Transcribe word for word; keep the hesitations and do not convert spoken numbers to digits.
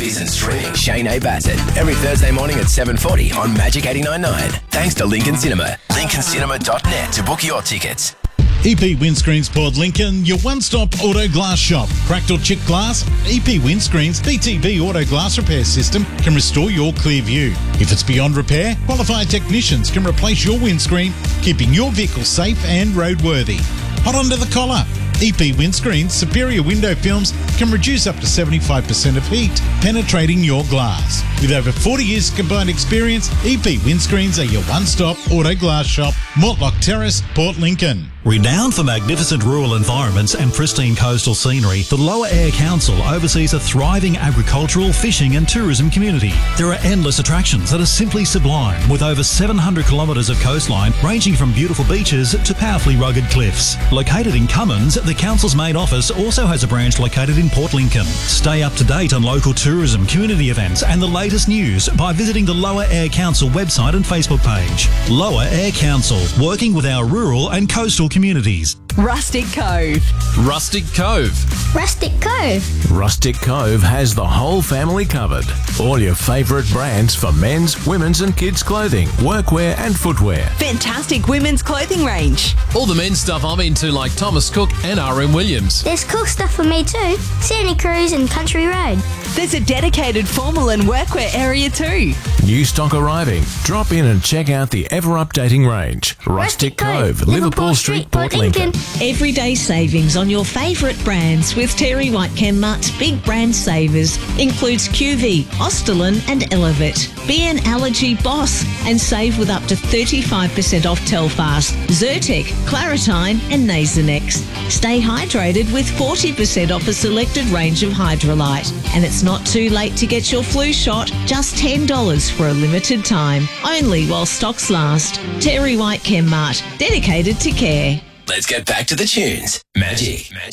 movies and streaming. Shane A. Bassett, every Thursday morning at seven forty on Magic eighty-nine point nine. Thanks to Lincoln Cinema. lincoln cinema dot net to book your tickets. E P Windscreens Port Lincoln, your one-stop auto glass shop. Cracked or chipped glass? E P Windscreens B T B Auto Glass Repair System can restore your clear view. If it's beyond repair, qualified technicians can replace your windscreen, keeping your vehicle safe and roadworthy. Hot under the collar. E P Windscreens superior window films can reduce up to seventy-five percent of heat, penetrating your glass. With over forty years combined experience, E P Windscreens are your one-stop auto glass shop, Mortlock Terrace, Port Lincoln. Renowned for magnificent rural environments and pristine coastal scenery, the Lower Eyre Council oversees a thriving agricultural, fishing and tourism community. There are endless attractions that are simply sublime, with over seven hundred kilometres of coastline ranging from beautiful beaches to powerfully rugged cliffs. Located in Cummins, the council's main office also has a branch located in Port Lincoln. Stay up to date on local tourism, community events and the latest news by visiting the Lower Eyre Council website and Facebook page. Lower Eyre Council, working with our rural and coastal communities. Rustic Cove. Rustic Cove. Rustic Cove. Rustic Cove has the whole family covered. All your favourite brands for men's, women's and kids' clothing, workwear and footwear. Fantastic women's clothing range. All the men's stuff I'm into, like Thomas Cook and R M Williams. There's cool stuff for me too. Santa Cruz and Country Road. There's a dedicated formal and workwear area too. New stock arriving. Drop in and check out the ever-updating range. Rustic, Rustic Cove, Cove, Liverpool Street, Port Lincoln. Everyday savings on your favourite brands with Terry White Chemmart's big brand savers includes Q V, Osterlin and Elevate. Be an allergy boss and save with up to thirty-five percent off Telfast, Zyrtec, Claritine and Nasonex. Stay hydrated with forty percent off a selected range of Hydrolite. And it's not too late to get your flu shot, just ten dollars for a limited time, only while stocks last. Terry White Chemmart, dedicated to care. Let's get back to the tunes. Magic. Magic.